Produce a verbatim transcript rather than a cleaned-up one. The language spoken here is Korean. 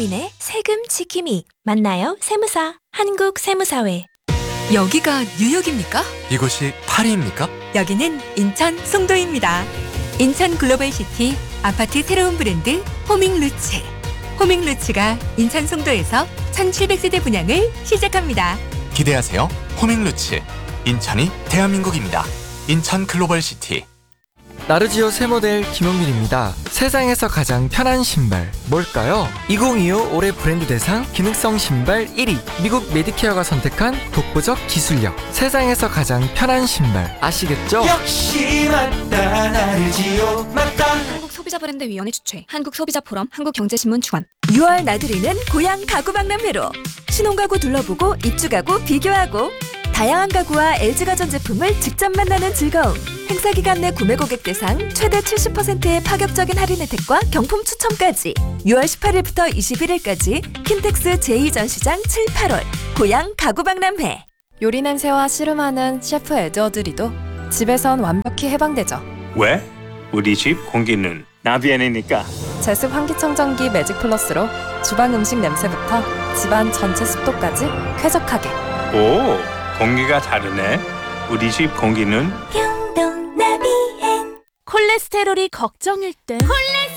국민의 세금 지킴이. 만나요 세무사. 한국세무사회. 여기가 뉴욕입니까? 이곳이 파리입니까? 여기는 인천 송도입니다. 인천 글로벌시티 아파트 새로운 브랜드 호밍루츠. 호밍루츠가 인천 송도에서 천칠백 세대 분양을 시작합니다. 기대하세요. 호밍루츠. 인천이 대한민국입니다. 인천 글로벌시티. 나르지오 새 모델 김용민입니다. 세상에서 가장 편한 신발 뭘까요? 이천이십오 올해 브랜드 대상 기능성 신발 일 위. 미국 메디케어가 선택한 독보적 기술력. 세상에서 가장 편한 신발 아시겠죠? 역시 맞다 나르지오 맞다. 한국소비자브랜드위원회 주최 한국소비자포럼 한국경제신문 주관. 유월 나들이는 고향 가구박람회로 신혼가구 둘러보고 입주가구 비교하고 다양한 가구와 엘지가전 제품을 직접 만나는 즐거움. 행사기간 내 구매 고객 대상 최대 칠십 퍼센트의 파격적인 할인 혜택과 경품 추첨까지 유월 십팔일부터 이십일일까지 킨텍스 제이 전시장 칠, 팔월 고향 가구박람회. 요리 냄새와 씨름하는 셰프 에드워드리도 집에선 완벽히 해방되죠. 왜? 우리 집 공기는 나비엔이니까. 제습 환기청정기 매직 플러스로 주방 음식 냄새부터 집안 전체 습도까지 쾌적하게. 오, 공기가 다르네. 우리 집 공기는 평동 나비엔. 콜레스테롤이 걱정일 땐 콜레